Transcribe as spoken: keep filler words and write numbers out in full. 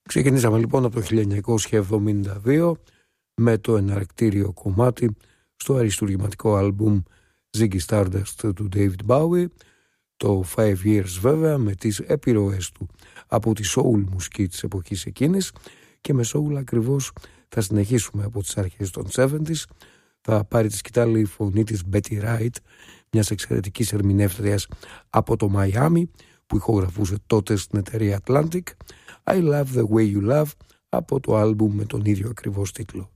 Ξεκινήσαμε λοιπόν από το χίλια εννιακόσια εβδομήντα δύο με το εναρκτήριο κομμάτι στο αριστουργηματικό άλμπουμ Ziggy Stardust του David Bowie, το Five Years βέβαια, με τις επιρροές του από τη soul μουσική της εποχής εκείνης, και με soul ακριβώς θα συνεχίσουμε από τις αρχές των εβδομήντα. Θα πάρει τη σκητάλη η φωνή της Betty Wright, μιας εξαιρετικής ερμηνεύτριας από το Μαϊάμι που ηχογραφούσε τότε στην εταιρεία Atlantic. I Love the Way You Love από το άλμπουμ με τον ίδιο ακριβώς τίτλο.